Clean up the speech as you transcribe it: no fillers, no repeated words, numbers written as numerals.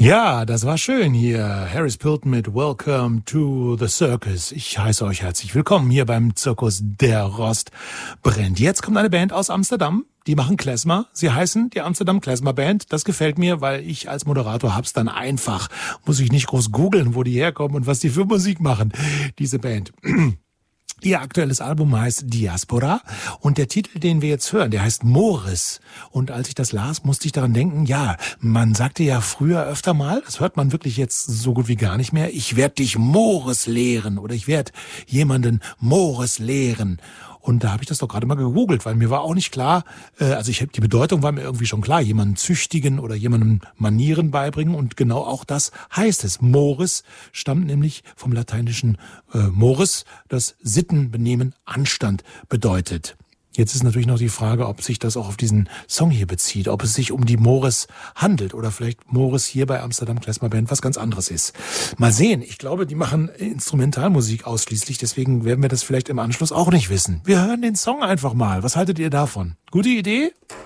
Ja, das war schön hier. Harris Pilton mit Welcome to the Circus. Ich heiße euch herzlich willkommen hier beim Zirkus Der Rost brennt. Jetzt kommt eine Band aus Amsterdam. Die machen Klezmer. Sie heißen die Amsterdam Klezmer Band. Das gefällt mir, weil ich als Moderator hab's dann einfach. Muss ich nicht groß googeln, wo die herkommen und was die für Musik machen, diese Band. Ihr aktuelles Album heißt Diaspora und der Titel, den wir jetzt hören, der heißt Moris. Und als ich das las, musste ich daran denken, ja, man sagte ja früher öfter mal, das hört man wirklich jetzt so gut wie gar nicht mehr, ich werde dich Moris lehren oder ich werde jemanden Moris lehren. Und da habe ich das doch gerade mal gegoogelt, weil mir war auch nicht klar, die Bedeutung war mir irgendwie schon klar, jemanden züchtigen oder jemandem Manieren beibringen und genau auch das heißt es. Moris stammt nämlich vom lateinischen Mores, das Sitten, Benehmen, Anstand bedeutet. Jetzt ist natürlich noch die Frage, ob sich das auch auf diesen Song hier bezieht, ob es sich um die Moris handelt oder vielleicht Moris hier bei Amsterdam Klezmer Band was ganz anderes ist. Mal sehen, ich glaube, die machen Instrumentalmusik ausschließlich, deswegen werden wir das vielleicht im Anschluss auch nicht wissen. Wir hören den Song einfach mal. Was haltet ihr davon? Gute Idee?